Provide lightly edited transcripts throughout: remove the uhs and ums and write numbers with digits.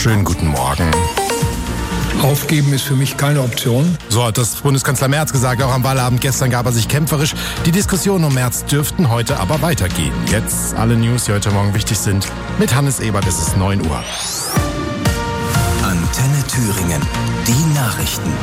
Schönen guten Morgen. Aufgeben ist für mich keine Option. So hat das Bundeskanzler Merz gesagt. Auch am Wahlabend gestern gab er sich kämpferisch. Die Diskussionen um Merz dürften heute aber weitergehen. Jetzt alle News, die heute Morgen wichtig sind. Mit Hannes Ebert ist es 9 Uhr. Antenne Thüringen. Die Nachrichten.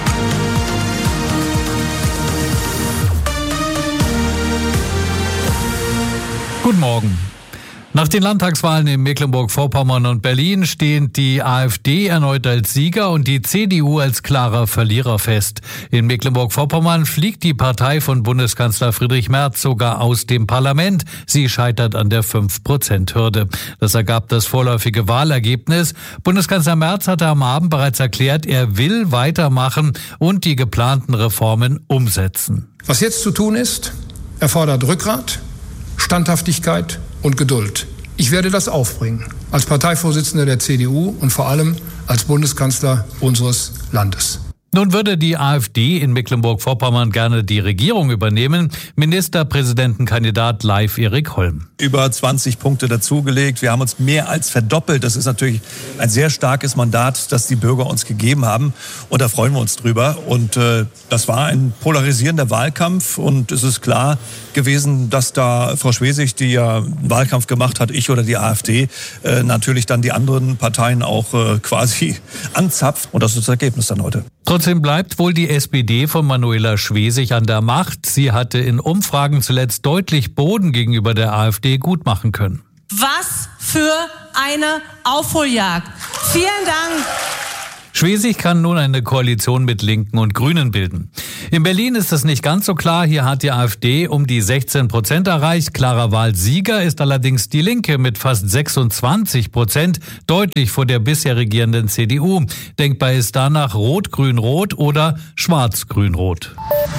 Guten Morgen. Nach den Landtagswahlen in Mecklenburg-Vorpommern und Berlin stehen die AfD erneut als Sieger und die CDU als klarer Verlierer fest. In Mecklenburg-Vorpommern fliegt die Partei von Bundeskanzler Friedrich Merz sogar aus dem Parlament. Sie scheitert an der 5%-Hürde. Das ergab das vorläufige Wahlergebnis. Bundeskanzler Merz hatte am Abend bereits erklärt, er will weitermachen und die geplanten Reformen umsetzen. Was jetzt zu tun ist, erfordert Rückgrat, Standhaftigkeit und Geduld. Ich werde das aufbringen, als Parteivorsitzender der CDU und vor allem als Bundeskanzler unseres Landes. Nun würde die AfD in Mecklenburg-Vorpommern gerne die Regierung übernehmen. Ministerpräsidentenkandidat Leif Erik Holm. Über 20 Punkte dazugelegt. Wir haben uns mehr als verdoppelt. Das ist natürlich ein sehr starkes Mandat, das die Bürger uns gegeben haben. Und da freuen wir uns drüber. Und das war ein polarisierender Wahlkampf. Und es ist klar gewesen, dass da Frau Schwesig, die ja einen Wahlkampf gemacht hat, ich oder die AfD, natürlich dann die anderen Parteien auch quasi anzapft. Und das ist das Ergebnis dann heute. Trotzdem bleibt wohl die SPD von Manuela Schwesig an der Macht. Sie hatte in Umfragen zuletzt deutlich Boden gegenüber der AfD gut machen können. Was für eine Aufholjagd. Vielen Dank. Schwesig kann nun eine Koalition mit Linken und Grünen bilden. In Berlin ist es nicht ganz so klar. Hier hat die AfD um die 16% erreicht. Klarer Wahlsieger ist allerdings die Linke mit fast 26%, deutlich vor der bisher regierenden CDU. Denkbar ist danach Rot-Grün-Rot oder Schwarz-Grün-Rot.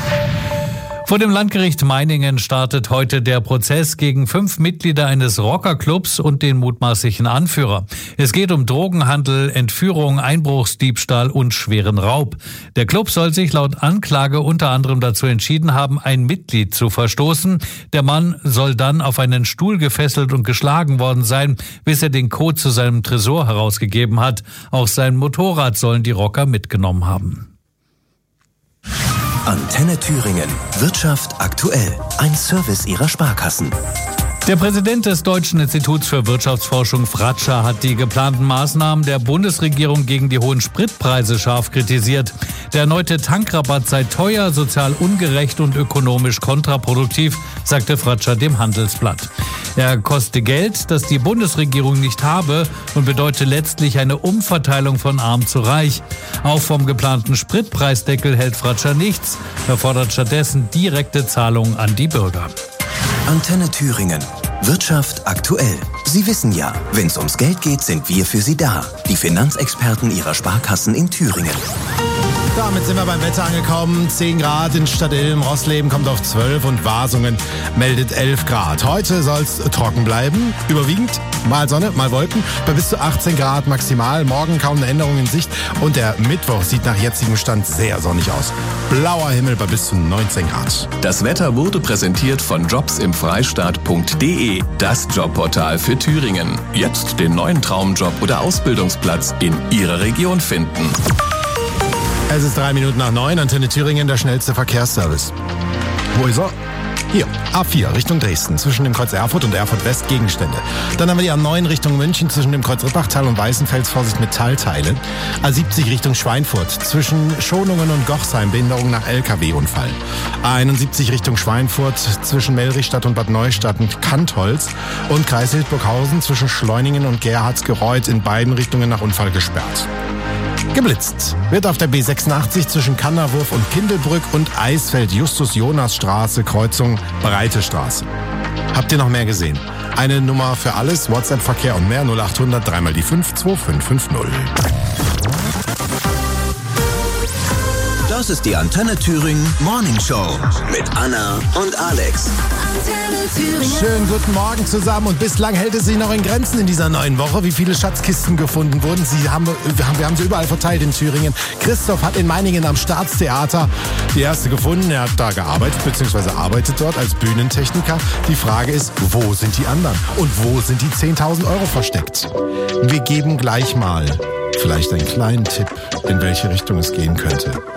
Vor dem Landgericht Meiningen startet heute der Prozess gegen 5 Mitglieder eines Rockerclubs und den mutmaßlichen Anführer. Es geht um Drogenhandel, Entführung, Einbruchsdiebstahl und schweren Raub. Der Club soll sich laut Anklage unter anderem dazu entschieden haben, ein Mitglied zu verstoßen. Der Mann soll dann auf einen Stuhl gefesselt und geschlagen worden sein, bis er den Code zu seinem Tresor herausgegeben hat. Auch sein Motorrad sollen die Rocker mitgenommen haben. Antenne Thüringen. Wirtschaft aktuell. Ein Service Ihrer Sparkassen. Der Präsident des Deutschen Instituts für Wirtschaftsforschung Fratscher hat die geplanten Maßnahmen der Bundesregierung gegen die hohen Spritpreise scharf kritisiert. Der erneute Tankrabatt sei teuer, sozial ungerecht und ökonomisch kontraproduktiv, sagte Fratscher dem Handelsblatt. Er koste Geld, das die Bundesregierung nicht habe und bedeute letztlich eine Umverteilung von arm zu reich. Auch vom geplanten Spritpreisdeckel hält Fratscher nichts. Er fordert stattdessen direkte Zahlungen an die Bürger. Antenne Thüringen. Wirtschaft aktuell. Sie wissen ja, wenn es ums Geld geht, sind wir für Sie da. Die Finanzexperten Ihrer Sparkassen in Thüringen. Damit sind wir beim Wetter angekommen. 10 Grad in Stadtilm, Rossleben kommt auf 12 und Wasungen meldet 11 Grad. Heute soll es trocken bleiben, überwiegend mal Sonne, mal Wolken, bei bis zu 18 Grad maximal. Morgen kaum eine Änderung in Sicht und der Mittwoch sieht nach jetzigem Stand sehr sonnig aus. Blauer Himmel bei bis zu 19 Grad. Das Wetter wurde präsentiert von jobsimfreistaat.de, das Jobportal für Thüringen. Jetzt den neuen Traumjob oder Ausbildungsplatz in Ihrer Region finden. Es ist 3 Minuten nach 9, Antenne Thüringen, der schnellste Verkehrsservice. Wo ist er? Hier, A4 Richtung Dresden, zwischen dem Kreuz Erfurt und Erfurt West Gegenstände. Dann haben wir die A9 Richtung München, zwischen dem Kreuz Rippachtal und Weißenfels, Vorsicht Metallteile. A70 Richtung Schweinfurt, zwischen Schonungen und Gochsheim, Behinderung nach LKW-Unfall. A71 Richtung Schweinfurt, zwischen Mellrichstadt und Bad Neustadt und Kantholz. Und Kreis Hildburghausen, zwischen Schleiningen und Gerhardsgereuth, in beiden Richtungen nach Unfall gesperrt. Geblitzt wird auf der B86 zwischen Kannerwurf und Kindelbrück und Eisfeld-Justus-Jonas-Straße, Kreuzung Breite Straße. Habt ihr noch mehr gesehen? Eine Nummer für alles, WhatsApp-Verkehr und mehr, 0800 3 mal die 5 2550. Das ist die Antenne Thüringen Morning Show mit Anna und Alex. Schönen guten Morgen zusammen und bislang hält es sich noch in Grenzen in dieser neuen Woche, wie viele Schatzkisten gefunden wurden. Wir haben sie überall verteilt in Thüringen. Christoph hat in Meiningen am Staatstheater die erste gefunden. Er hat da gearbeitet bzw. arbeitet dort als Bühnentechniker. Die Frage ist, wo sind die anderen? Und wo sind die 10.000 € versteckt? Wir geben gleich mal Vielleicht einen kleinen Tipp, in welche Richtung es gehen könnte.